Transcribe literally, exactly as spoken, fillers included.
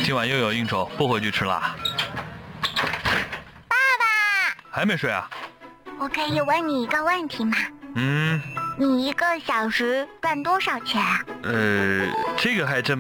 今晚又有应酬，不回去吃啦。 爸爸， 还没睡啊？ 我可以问你一个问题吗？ 嗯， 你一个小时赚多少钱啊？ 呃，这个还真。